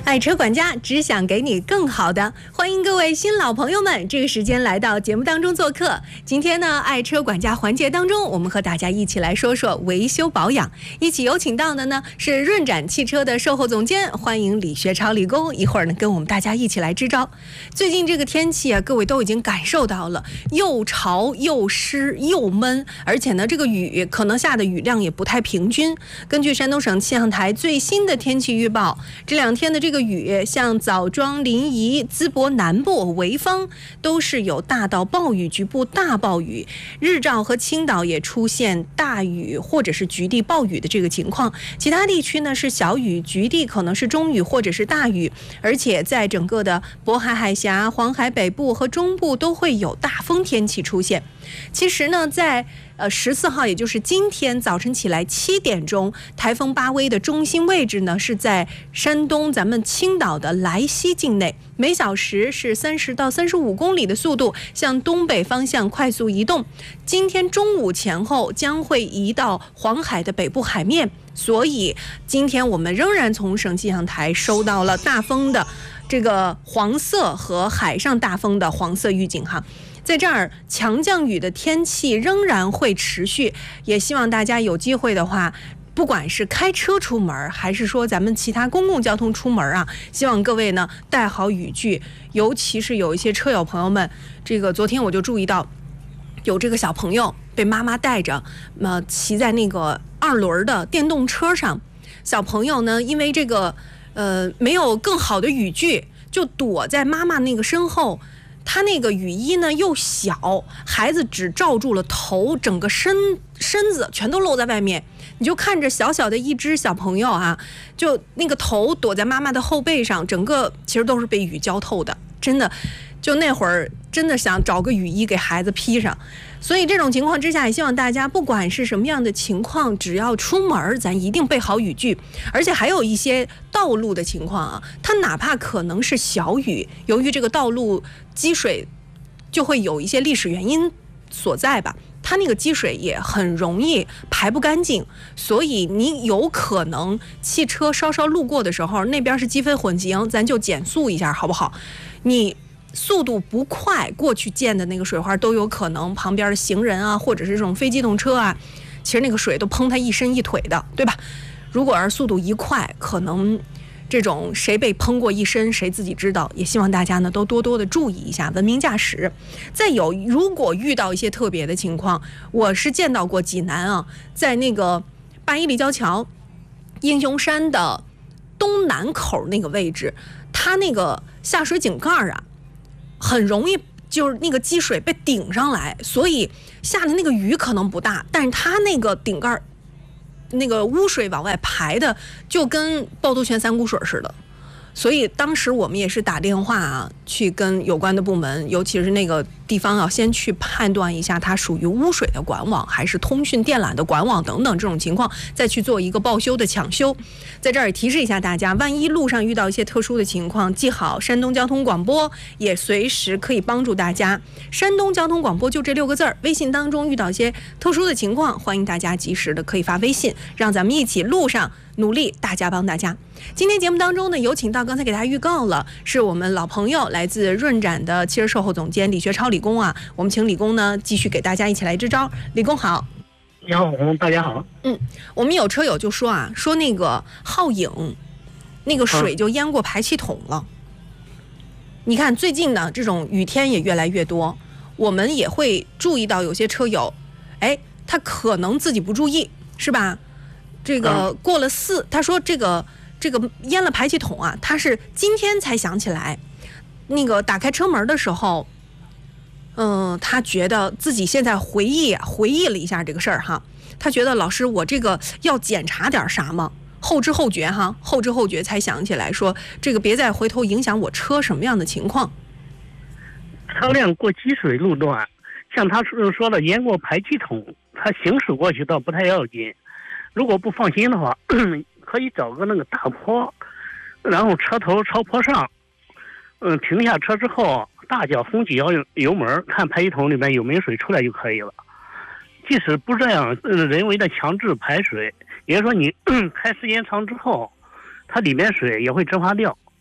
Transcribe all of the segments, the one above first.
爱车管家只想给你更好的，欢迎各位新老朋友们这个时间来到节目当中做客。今天呢，爱车管家环节当中，我们和大家一起来说说维修保养。一起有请到的呢是润展汽车的售后总监，欢迎李学超李工，一会儿呢跟我们大家一起来支招。最近这个天气啊，各位都已经感受到了，又潮又湿又闷，而且呢这个雨可能下的雨量也不太平均。根据山东省气象台最新的天气预报，这两天的这个雨，像枣庄、临沂、淄博南部、潍坊都是有大到暴雨，局部大暴雨。日照和青岛也出现大雨或者是局地暴雨的这个情况，其他地区呢是小雨，局地可能是中雨或者是大雨，而且在整个的渤海海峡、黄海北部和中部都会有大风天气出现。其实呢，在14号，也就是今天早晨起来7点钟，台风巴威的中心位置呢是在山东咱们青岛的莱西境内，每小时是30到35公里的速度向东北方向快速移动。今天中午前后将会移到黄海的北部海面，所以今天我们仍然从省气象台收到了大风的这个黄色和海上大风的黄色预警哈。在这儿强降雨的天气仍然会持续，也希望大家有机会的话，不管是开车出门还是说咱们其他公共交通出门啊，希望各位呢带好雨具，尤其是有一些车友朋友们，这个昨天我就注意到有这个小朋友被妈妈带着骑在那个2轮的电动车上，小朋友呢因为这个没有更好的雨具，就躲在妈妈那个身后，他那个雨衣呢又小，孩子只罩住了头，整个身子全都露在外面，你就看着小小的一只小朋友啊，就那个头躲在妈妈的后背上，整个其实都是被雨浇透的，真的就那会儿真的想找个雨衣给孩子披上。所以这种情况之下，也希望大家不管是什么样的情况，只要出门咱一定备好雨具。而且还有一些道路的情况啊，它哪怕可能是小雨，由于这个道路积水就会有一些历史原因所在吧，它那个积水也很容易排不干净，所以你有可能汽车稍稍路过的时候，那边是积分混行，咱就减速一下好不好？你速度不快，过去溅的那个水花都有可能旁边的行人啊，或者是这种非机动车啊，其实那个水都喷他一身一腿的，对吧？如果要是速度一快，可能这种谁被喷过一身谁自己知道，也希望大家呢都多多的注意一下，文明驾驶。再有，如果遇到一些特别的情况，我是见到过济南啊，在那个八一立交桥英雄山的东南口那个位置，它那个下水井盖啊很容易就是那个积水被顶上来，所以下的那个雨可能不大，但是它那个顶盖那个污水往外排的就跟趵突泉3股水似的。所以当时我们也是打电话啊，去跟有关的部门，尤其是那个地方要先去判断一下它属于污水的管网还是通讯电缆的管网等等这种情况，再去做一个报修的抢修。在这儿也提示一下大家，万一路上遇到一些特殊的情况，记好山东交通广播也随时可以帮助大家。山东交通广播就这6个字儿，微信当中遇到一些特殊的情况，欢迎大家及时的可以发微信，让咱们一起路上努力，大家帮大家。今天节目当中呢，有请到刚才给大家预告了，是我们老朋友来自润展的汽车售后总监李学超李工啊，我们请李工呢继续给大家一起来支招。李工好。 你好，大家好。 我们有车友就说啊，说那个皓影那个水就淹过排气筒了。你看最近呢这种雨天也越来越多，我们也会注意到有些车友他可能自己不注意是吧，这个过了他说这个淹了排气筒啊，他是今天才想起来，那个打开车门的时候他觉得自己现在回忆了一下这个事儿哈，他觉得老师我这个要检查点啥吗？后知后觉才想起来说这个别再回头影响我车什么样的情况。 车辆过积水路段，像他说的淹过排气筒，他行驶过去倒不太要紧，如果不放心的话可以找个那个大坡，然后车头朝坡上停下车之后大脚轰几脚油门，看排气筒里面有没有水出来就可以了。即使不这样人为的强制排水，也就是说你开时间长之后它里面水也会蒸发掉，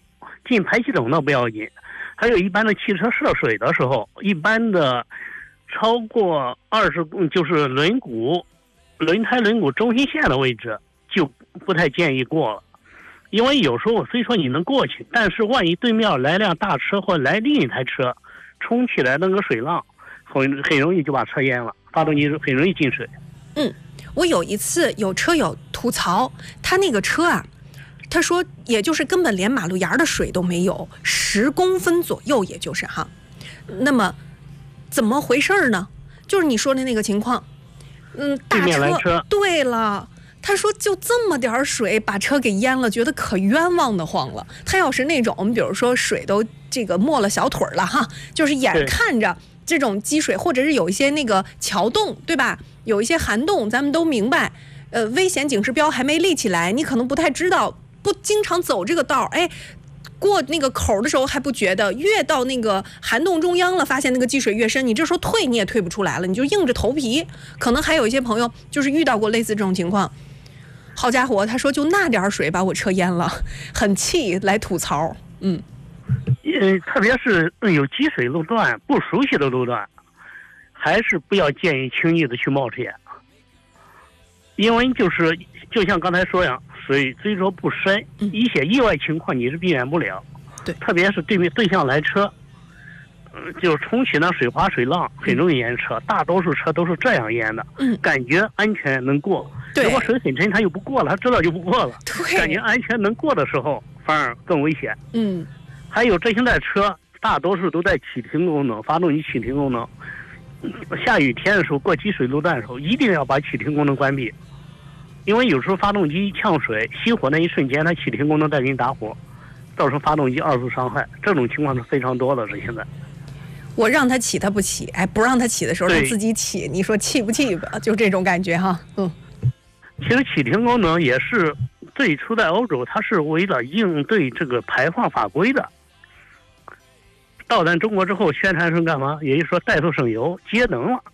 进排气筒那不要紧，还有一般的汽车涉水的时候，一般的超过20就是轮胎轮毂中心线的位置就不太建议过了，因为有时候虽说你能过去，但是万一对面来辆大车或来另一台车冲起来那个水浪，很容易就把车淹了，发动机很容易进水。 我有一次有车友吐槽，他那个车啊，他说也就是根本连马路牙的水都没有，10公分左右，也就是哈。那么怎么回事呢？就是你说的那个情况，大对面来车， 对了。他说就这么点水把车给淹了，觉得可冤枉的慌了。他要是那种我们比如说水都这个没了小腿了哈，就是眼看着这种积水，或者是有一些那个桥洞，对吧？有一些涵洞，咱们都明白，危险警示标还没立起来，你可能不太知道，不经常走这个道，哎，过那个口的时候还不觉得，越到那个涵洞中央了，发现那个积水越深，你这时候退你也退不出来了，你就硬着头皮。可能还有一些朋友就是遇到过类似这种情况。好家伙，他说就那点水把我车淹了，很气，来吐槽。 特别是有积水路段、不熟悉的路段，还是不要建议轻易的去冒险，因为就像刚才说呀，水虽说不深，一些意外情况你是避免不了。 对， 特别是对向来车，就冲起那水花水浪，很容易淹车。大多数车都是这样淹的，感觉安全能过。如果水很深，他又不过了，他知道就不过了。感觉安全能过的时候，反而更危险。还有这现在车大多数都带启停功能，发动机启停功能。下雨天的时候，过积水路段的时候，一定要把启停功能关闭，因为有时候发动机呛水熄火那一瞬间，它启停功能在给你打火，造成发动机2次伤害。这种情况是非常多的。这现在我让他起他不起，哎，不让他起的时候他自己起，你说气不气吧？就这种感觉哈。 其实启停功能也是最初在欧洲，它是为了应对这个排放法规的。到咱中国之后，宣传成干嘛？也就是说怠速省油、节能了。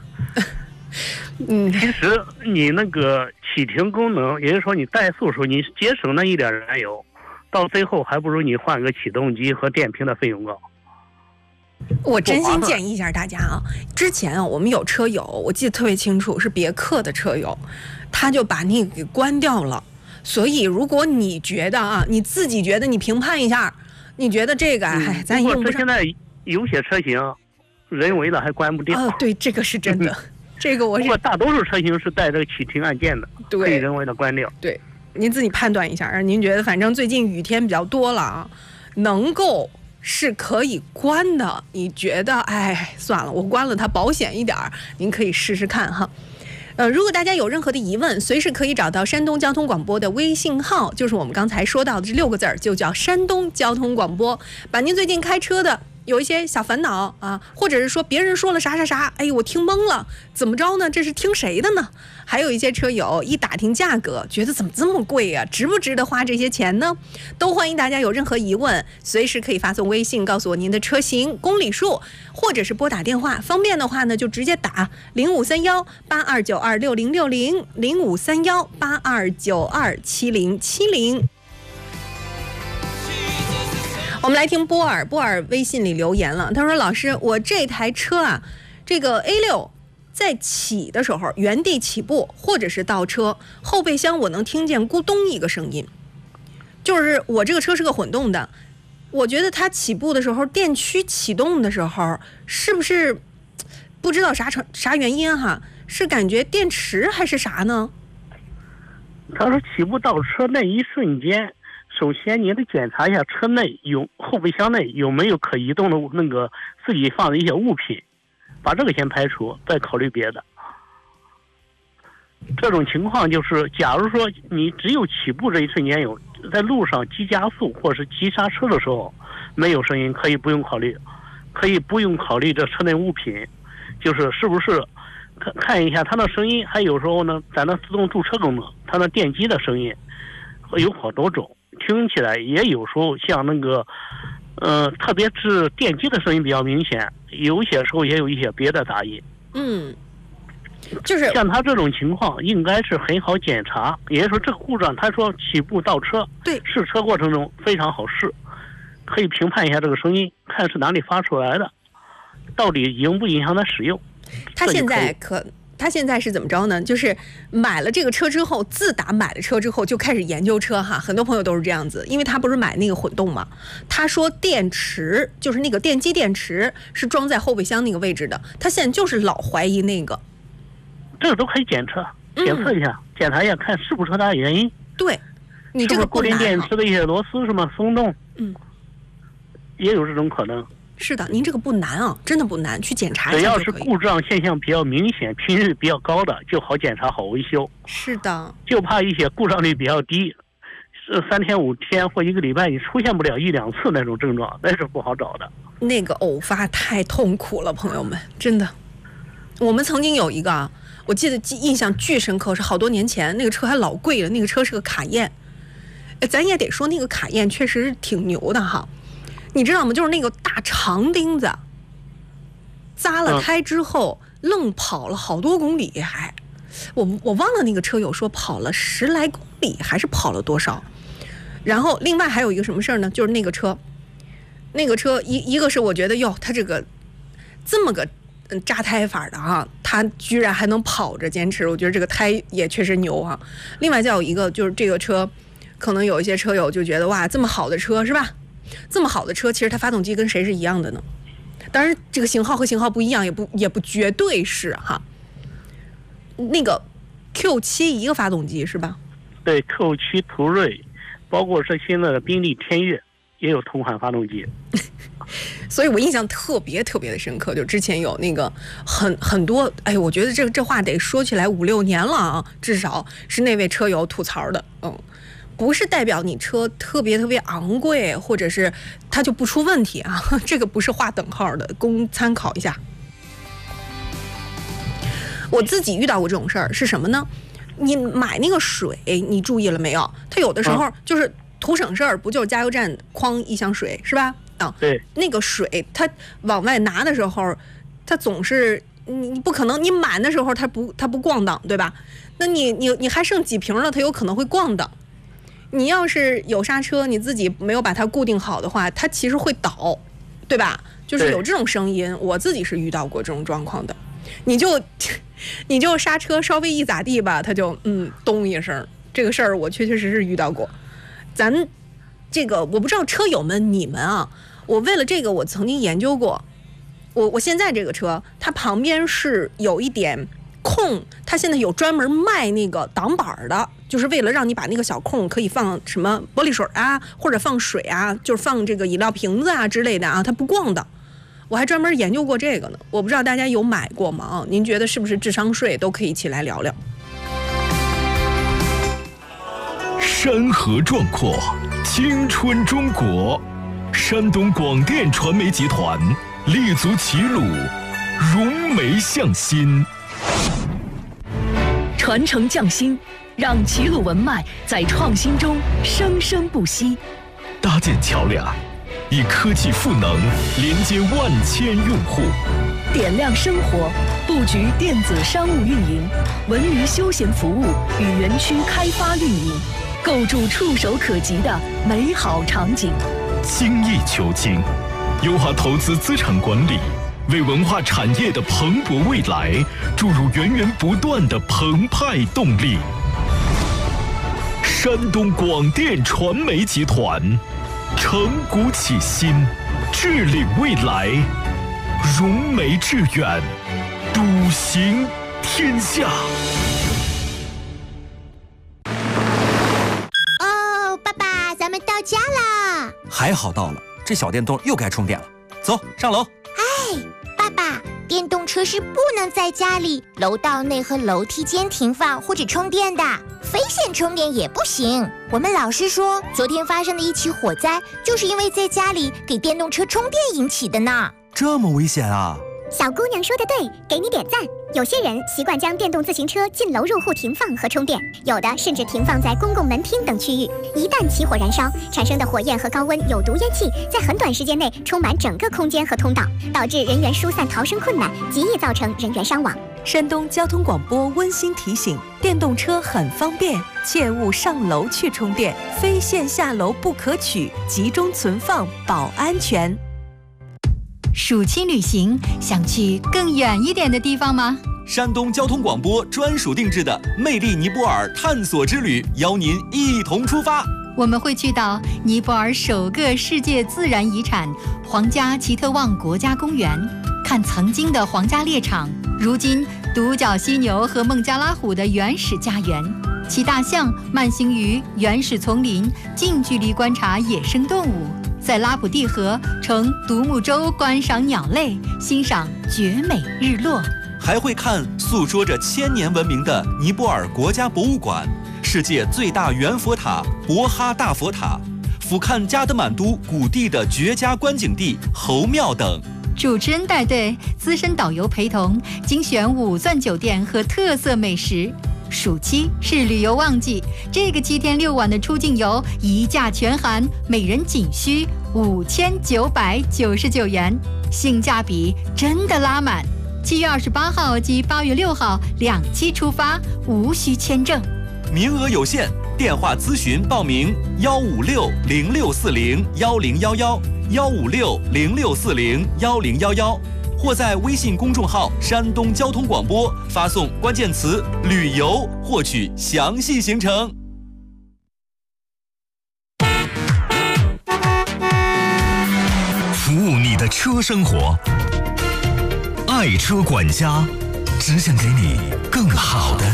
其实你那个启停功能，也就是说你怠速的时候，你节省那一点燃油，到最后还不如你换个启动机和电瓶的费用高。 我真心建议一下大家啊，之前我们有车友，我记得特别清楚，是别克的车友，他就把那个给关掉了。所以如果你觉得啊，你自己觉得你评判一下，你觉得这个咱用不上。 现在有些车型人为的还关不掉。 对，这个是真的。这个不过大多数车型是带这个启停按键的，可以人为的关掉。 对，您自己判断一下。您觉得反正最近雨天比较多了啊，能够是可以关的，你觉得算了，我关了它保险一点，您可以试试看哈。如果大家有任何的疑问，随时可以找到山东交通广播的微信号，就是我们刚才说到的这6个字，就叫山东交通广播。把您最近开车的有一些小烦恼啊，或者是说别人说了啥，我听懵了，怎么着呢？这是听谁的呢？还有一些车友一打听价格，觉得怎么这么贵啊？值不值得花这些钱呢？都欢迎大家有任何疑问，随时可以发送微信告诉我您的车型、公里数，或者是拨打电话。方便的话呢，就直接打053182926060 053182927070。我们来听波尔微信里留言了，他说：“老师，我这台车啊，这个 A6 在起的时候，原地起步或者是倒车，后备箱我能听见咕咚一个声音，就是我这个车是个混动的，我觉得它起步的时候，电驱启动的时候，是不是不知道啥原因哈？是感觉电池还是啥呢？” 他说起步倒车那一瞬间，首先你得检查一下车内后备箱内有没有可移动的那个自己放的一些物品，把这个先排除，再考虑别的。这种情况就是，假如说你只有起步这一瞬间有，在路上急加速或是急刹车的时候没有声音，可以不用考虑，这车内物品，就是是不是看一下它的声音，还有时候呢，咱的自动驻车功能，它的电机的声音有好多种。听起来也有时候像那个，特别是电机的声音比较明显，有些时候也有一些别的杂音。就是像他这种情况，应该是很好检查。也就是说，这个故障，他说起步倒车， 对， 试车过程中非常好试。 可以评判一下这个声音，看是哪里发出来的，到底影不影响它使用。 他现在是怎么着呢？就是买了这个车之后，自打买了车之后就开始研究车哈，很多朋友都是这样子，因为他不是买那个混动嘛，他说电池就是那个电机电池是装在后备箱那个位置的，他现在就是老怀疑那个。 这个都可以检测一下，检查一下看是不是它的原因。 对，你这个固定电池的一些螺丝什么松动，也有这种可能。 是的，您这个不难啊，真的不难，去检查一下只要是故障现象比较明显、频率比较高的，就好检查、好维修。 是的， 就怕一些故障率比较低，是3天5天或1个礼拜你出现不了1、2次那种症状，那是不好找的。 那个偶发太痛苦了，朋友们，真的。我们曾经有一个，我记得印象巨深刻，是好多年前，那个车还老贵了，那个车是个卡宴。咱也得说那个卡宴确实挺牛的哈。你知道吗？就是那个大长钉子，扎了胎之后，愣跑了好多公里，还，我忘了那个车友说跑了10来公里，还是跑了多少？然后另外还有一个什么事儿呢？就是那个车一个是我觉得哟，它这个这么个扎胎法的啊，它居然还能跑着坚持，我觉得这个胎也确实牛啊。另外再有一个就是这个车，可能有一些车友就觉得哇，这么好的车是吧？这么好的车，其实它发动机跟谁是一样的呢？当然，这个型号和型号不一样，也不绝对是哈。那个 Q7 一个发动机是吧？ 对 ，Q7 途锐，包括是现在的宾利天越也有同款发动机。 所以我印象特别的深刻，就之前有那个很多，哎，我觉得这话得说起来5、6年了啊，至少是那位车友吐槽的，不是代表你车特别昂贵，或者是它就不出问题啊，这个不是划等号的，供参考一下。我自己遇到过这种事儿是什么呢？你买那个水，你注意了没有？它有的时候就是图省事儿，不就是加油站哐一箱水是吧？ 对， 那个水它往外拿的时候，它总是你不可能，你满的时候它不咣当，对吧？那你还剩几瓶了，它有可能会咣当。你要是有刹车，你自己没有把它固定好的话，它其实会倒，对吧？就是有这种声音，我自己是遇到过这种状况的。你就刹车稍微一咋地吧，它就咚一声，这个事儿我确实是遇到过。咱这个我不知道车友们你们啊，我为了这个我曾经研究过，我现在这个车它旁边是有一点空，它现在有专门卖那个挡板的，就是为了让你把那个小空可以放什么玻璃水啊，或者放水啊，就是放这个饮料瓶子啊之类的啊，它不咣当。我还专门研究过这个呢，我不知道大家有买过吗？啊，您觉得是不是智商税？都可以一起来聊聊。 山河壮阔，青春中国，山东广电传媒集团立足齐鲁，融媒向心， 传承匠心，让齐鲁文脉在创新中生生不息。 搭建桥梁，以科技赋能连接万千用户， 点亮生活，布局电子商务运营、文娱休闲服务与园区开发运营，构筑触手可及的美好场景。 精益求精，优化投资资产管理，为文化产业的蓬勃未来注入源源不断的澎湃动力。山东广电传媒集团承股启新，致力未来，融媒致远，笃行天下。 哦，爸爸，咱们到家啦！ 还好到了，这小电动又该充电了。走，上楼。 哎，爸爸，电动车是不能在家里、楼道内和楼梯间停放或者充电的，非线充电也不行。我们老师说，昨天发生的一起火灾，就是因为在家里给电动车充电引起的呢。 这么危险啊！ 小姑娘说的对，给你点赞。有些人习惯将电动自行车进楼入户停放和充电，有的甚至停放在公共门厅等区域。一旦起火燃烧，产生的火焰和高温有毒烟气在很短时间内充满整个空间和通道，导致人员疏散逃生困难，极易造成人员伤亡。 山东交通广播温馨提醒：电动车很方便，切勿上楼去充电，非线下楼不可取，集中存放保安全。 暑期旅行，想去更远一点的地方吗？ 山东交通广播专属定制的魅力尼泊尔探索之旅，邀您一同出发。 我们会去到尼泊尔首个世界自然遗产皇家奇特旺国家公园，看曾经的皇家猎场，如今独角犀牛和孟加拉虎的原始家园，骑大象慢行于原始丛林，近距离观察野生动物，在拉普蒂河乘独木舟观赏鸟类，欣赏绝美日落。 还会看诉说着1000年文明的尼泊尔国家博物馆，世界最大圆佛塔博哈大佛塔，俯瞰加德满都谷地的绝佳观景地侯庙等。 主持人带队，资深导游陪同，精选5钻酒店和特色美食。暑期是旅游旺季，这个7天6晚的出境游一价全含，每人仅需5999元，性价比真的拉满。7月28号及8月6号2期出发，无需签证， 名额有限，电话咨询报名15606401011，15606401011，或在微信公众号山东交通广播发送关键词旅游，获取详细行程。 服务你的车生活，爱车管家，只想给你更好的。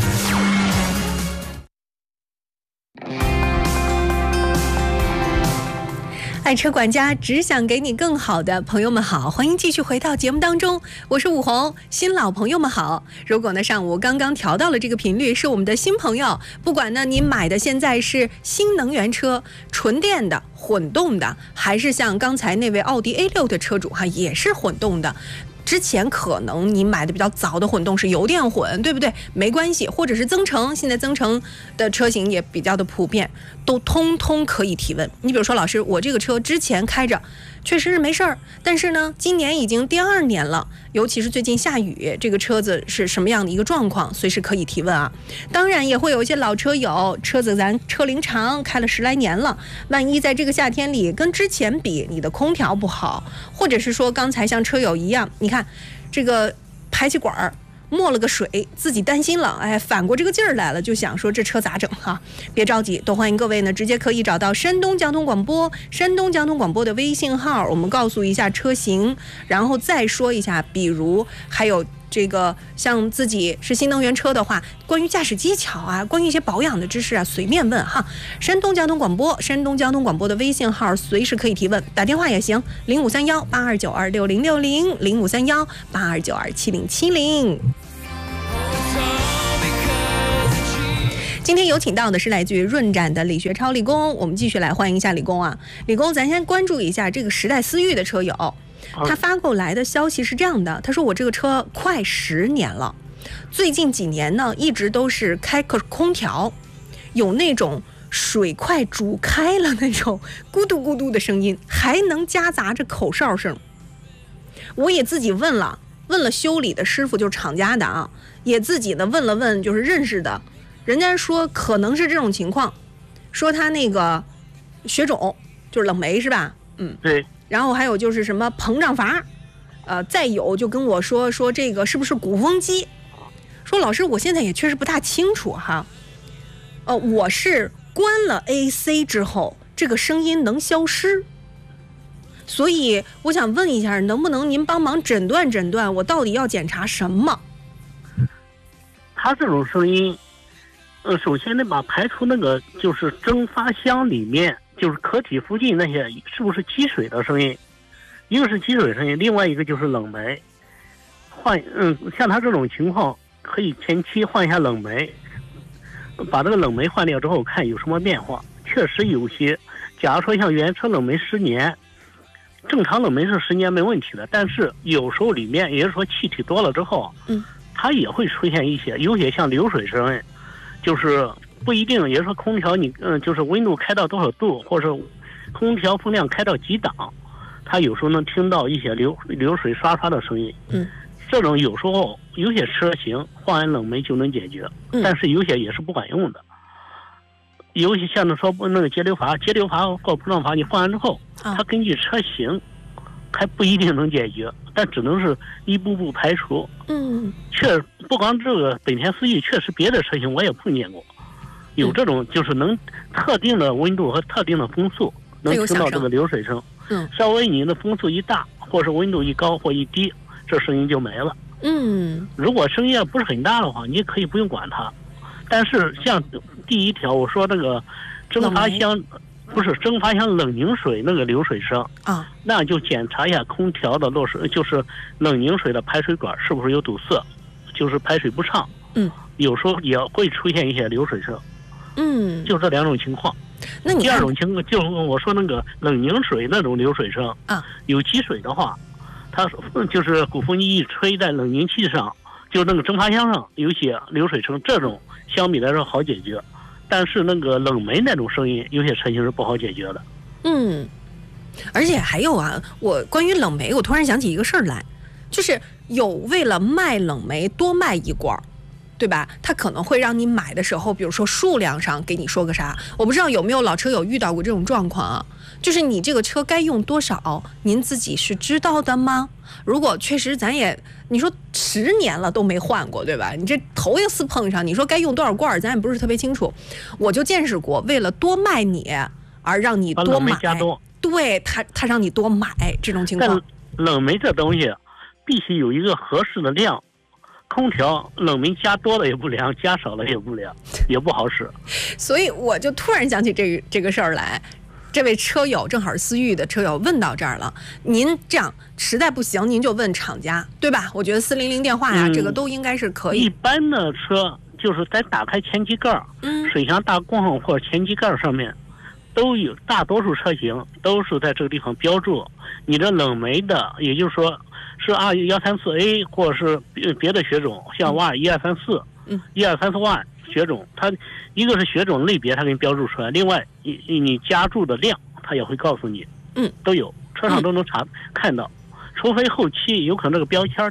爱车管家只想给你更好的。朋友们好，欢迎继续回到节目当中，我是武红。新老朋友们好，如果呢上午刚刚调到了这个频率是我们的新朋友，不管呢您买的现在是新能源车、纯电的、混动的，还是像刚才那位奥迪 A6 的车主也是混动的，之前可能你买的比较早的混动是油电混，对不对？没关系，或者是增程，现在增程的车型也比较的普遍，都通通可以提问。你比如说，老师，我这个车之前开着确实是没事儿，但是呢，今年已经第2年了，尤其是最近下雨，这个车子是什么样的一个状况，随时可以提问啊。当然也会有一些老车友，车子咱车龄长，开了10来年了，万一在这个夏天里跟之前比，你的空调不好，或者是说刚才像车友一样，你看这个排气管没了个水，自己担心了，反过这个劲儿来了，就想说这车咋整哈？别着急，都欢迎各位呢，直接可以找到山东交通广播的微信号，我们告诉一下车型，然后再说一下，比如还有这个像自己是新能源车的话，关于驾驶技巧啊，关于一些保养的知识啊，随便问哈。山东交通广播的微信号随时可以提问，打电话也行，0531-8292-6060，0531-8292-7070。今天有请到的是来自于润展的李学超李工，我们继续来欢迎一下李工啊。李工，咱先关注一下这个时代思域的车友，他发过来的消息是这样的，他说我这个车快10年了，最近几年呢一直都是开个空调，有那种水快煮开了那种咕嘟咕嘟的声音，还能夹杂着口哨声。我也自己问了修理的师傅，就是厂家的啊，也自己呢问了问就是认识的，人家说可能是这种情况，说他那个血肿就是冷媒是吧？ 对。 然后还有就是什么膨胀阀，再有就跟我说这个是不是鼓风机？说老师，我现在也确实不大清楚哈。我是关了 AC 之后，这个声音能消失，所以我想问一下，能不能您帮忙诊断诊断，我到底要检查什么？ 它这种声音，首先得把排除那个就是蒸发箱里面。就是壳体附近那些是不是积水的声音？一个是积水声音，另外一个就是冷媒。像他这种情况，可以前期换一下冷媒，把这个冷媒换掉之后，看有什么变化。确实有些，假如说像原车冷媒10年，正常冷媒是10年没问题的，但是有时候里面也就是说气体多了之后，它也会出现一些有些像流水声音，就是不一定，也就是说空调你就是温度开到多少度，或者空调风量开到几档，它有时候能听到一些流水刷刷的声音。 这种有时候有些车型换完冷媒就能解决，但是有些也是不管用的。尤其像说那个节流阀或碰撞阀，你换完之后，它根据车型还不一定能解决，但只能是一步步排除。确不光这个本田思域，确实别的车型我也碰见过，有这种就是能特定的温度和特定的风速能听到这个流水声。稍微你的风速一大，或是温度一高或一低，这声音就没了。如果声音不是很大的话，你可以不用管它。但是像第一条我说那个蒸发箱，不是蒸发箱冷凝水那个流水声啊，那就检查一下空调的漏水，就是冷凝水的排水管是不是有堵塞，就是排水不畅。有时候也会出现一些流水声。就这2种情况。 那你第2种情况就是我说那个冷凝水那种流水声啊，有积水的话，它就是鼓风机一吹在冷凝器上，就那个蒸发箱上有些流水声，这种相比来说好解决。但是那个冷媒那种声音，有些车型是不好解决的。 而且还有啊，我关于冷媒，我突然想起一个事儿来，就是有为了卖冷媒多卖一罐，对吧？他可能会让你买的时候，比如说数量上给你说个啥，我不知道有没有老车友遇到过这种状况啊？就是你这个车该用多少，您自己是知道的吗？如果确实你说10年了都没换过，对吧？你这头一次碰上，你说该用多少罐，咱也不是特别清楚。我就见识过，为了多卖你而让你多买，对他让你多买这种情况。 冷媒这东西必须有一个合适的量。空调冷媒加多了也不凉，加少了也不凉，也不好使。所以我就突然想起这个事儿来。这位车友正好是思域的车友，问到这儿了，您这样实在不行您就问厂家，对吧？我觉得400电话呀，这个都应该是可以。 一般的车就是在打开前机盖，水箱大框或者前机盖上面都有，大多数车型都是在这个地方标注你的冷媒的，也就是说是 R134A 或者是别的血种，像 Y1234、1234Y 血种，它一个是血种类别，它给你标注出来，另外你加注的量，它也会告诉你，都有，车上都能看到，除非后期有可能这个标签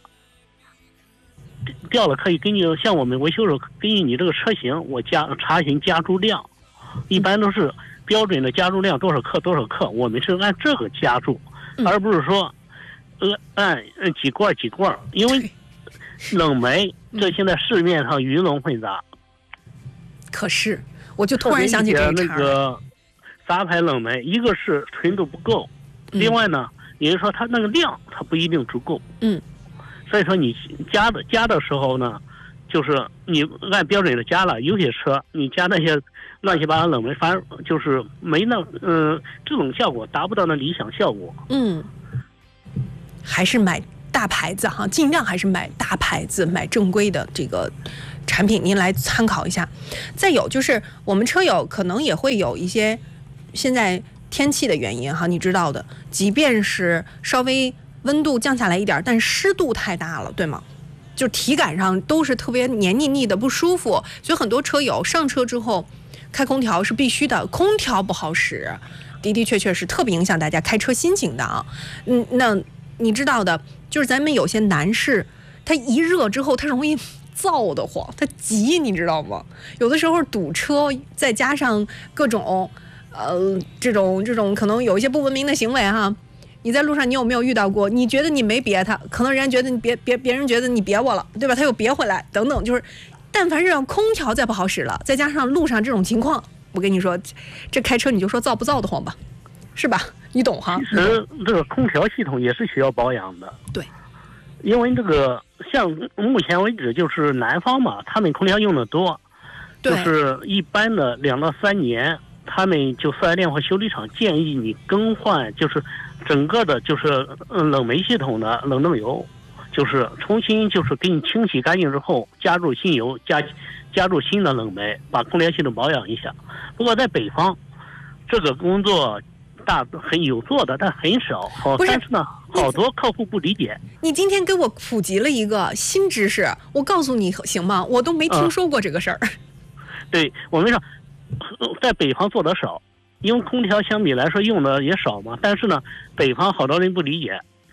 掉了，可以根据像我们维修时候根据你这个车型，我查询加注量，一般都是标准的加注量多少克，我们是按这个加注，而不是说按几罐，因为冷媒这现在市面上鱼龙混杂。 可是我就突然想起那个杂牌冷媒，一个是纯度不够，另外呢，也就是说它那个量它不一定足够。所以说你加的时候呢，就是你按标准的加了，有些车你加那些乱七八糟冷媒，反而就是没这种效果达不到那理想效果。 还是买大牌子哈，尽量还是买大牌子，买正规的这个产品，您来参考一下。再有就是我们车友可能也会有一些现在天气的原因哈，你知道的，即便是稍微温度降下来一点，但湿度太大了，对吗？就体感上都是特别黏腻腻的不舒服，所以很多车友上车之后开空调是必须的，空调不好使，的确是特别影响大家开车心情的啊。那你知道的，就是咱们有些男士，他一热之后他容易燥得慌，他急，你知道吗？有的时候堵车，再加上各种这种可能有一些不文明的行为哈。你在路上你有没有遇到过？你觉得你没别他，可能人家觉得你别人觉得你别我了，对吧？他又别回来等等，就是但凡是让空调再不好使了，再加上路上这种情况，我跟你说，这开车你就说燥不燥得慌吧，是吧？你懂哈？ 其实这个空调系统也是需要保养的。 对， 因为这个像目前为止就是南方嘛，他们空调用的多，就是一般的2到3年，他们就4S店或修理厂建议你更换，就是整个的就是冷媒系统的冷冻油，就是重新就是给你清洗干净之后，加入新油，加入新的冷媒，把空调系统保养一下。不过在北方，这个工作很有做的，但很少。但是呢，好多客户不理解。 你今天给我普及了一个新知识，我告诉你行吗？我都没听说过这个事儿。 对，我们说在北方做的少，因为空调相比来说用的也少嘛。但是呢，北方好多人不理解，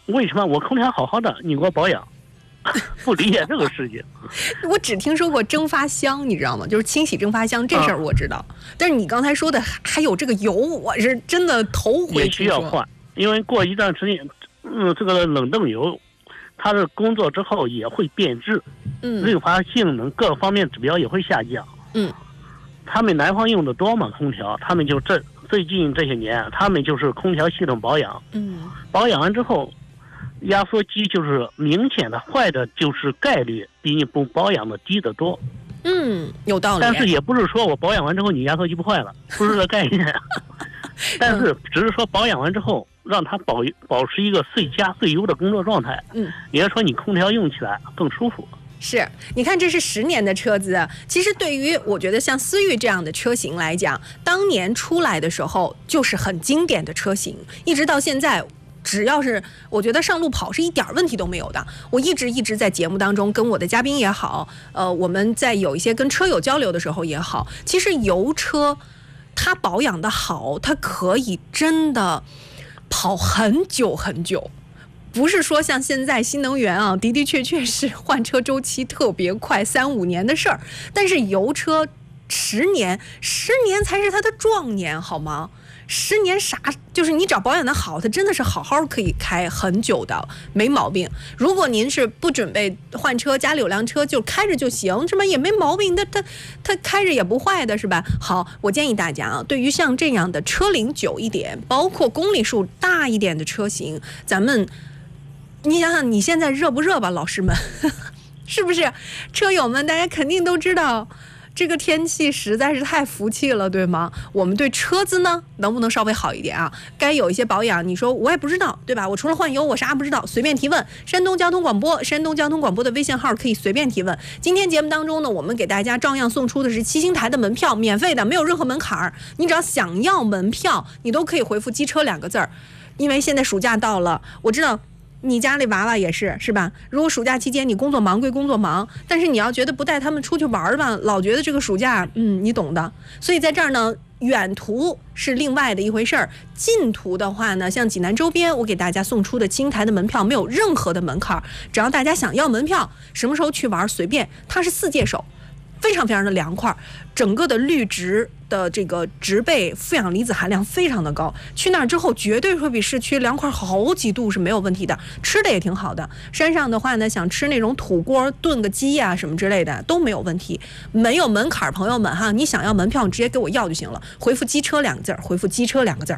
为什么我空调好好的，你给我保养？不理解这个事情。 我只听说过蒸发箱，你知道吗？就是清洗蒸发箱这事儿我知道，但是你刚才说的还有这个油，我是真的头回听说。 也需要换，因为过一段时间，这个冷冻油，它的工作之后也会变质，润滑性能各方面指标也会下降。他们南方用的多嘛空调，他们就最近这些年，他们就是空调系统保养。保养完之后。压缩机就是明显的坏的，就是概率比你不保养的低得多。 有道理。 但是也不是说我保养完之后你压缩机不坏了，不是这概念。但是只是说保养完之后让它保持一个最佳最优的工作状态。也就是说你空调用起来更舒服。 是，你看这是10年的车子，其实对于我觉得像思域这样的车型来讲，当年出来的时候就是很经典的车型，一直到现在。只要是我觉得上路跑是一点问题都没有的。我一直在节目当中跟我的嘉宾也好，我们在有一些跟车友交流的时候也好，其实油车它保养的好，它可以真的跑很久很久。不是说像现在新能源啊，的确是换车周期特别快，3-5年的事儿。但是油车10年才是它的壮年，好吗？10年就是你找保养的好，它真的是好好可以开很久的，没毛病。如果您是不准备换车，家里有辆车就开着就行，是吧？也没毛病，它开着也不坏的，是吧？好，我建议大家啊，对于像这样的车龄久一点，包括公里数大一点的车型，你想想你现在热不热吧，老师们，是不是？车友们，大家肯定都知道。这个天气实在是太福气了，对吗？我们对车子呢，能不能稍微好一点啊？该有一些保养，你说我也不知道，对吧？我除了换油，我啥也不知道，随便提问。山东交通广播的微信号可以随便提问。今天节目当中呢，我们给大家照样送出的是七星台的门票，免费的，没有任何门槛儿。你只要想要门票，你都可以回复机车2个字儿，因为现在暑假到了，我知道。你家里娃娃也是吧？如果暑假期间你工作忙归工作忙，但是你要觉得不带他们出去玩吧，老觉得这个暑假，你懂的。所以在这儿呢，远途是另外的一回事儿，近途的话呢，像济南周边，我给大家送出的青台的门票没有任何的门槛，只要大家想要门票，什么时候去玩随便，它是4届手。非常的凉快，整个的绿植的这个植被负氧离子含量非常的高，去那儿之后绝对会比市区凉快好几度是没有问题的，吃的也挺好的。山上的话呢，想吃那种土锅炖个鸡啊什么之类的都没有问题，没有门槛，朋友们哈，你想要门票你直接给我要就行了，回复机车2个字，回复机车2个字。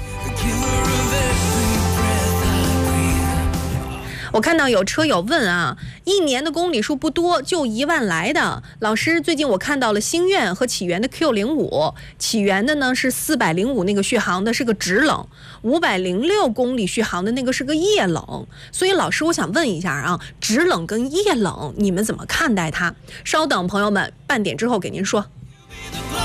我看到有车友问啊，1年的公里数不多，就1万来的。老师，最近我看到了星愿和启源的 Q05， 启源的呢是405那个续航的是个直冷，506公里续航的那个是个液冷。所以老师，我想问一下啊，直冷跟液冷你们怎么看待它？稍等，朋友们，半点之后给您说。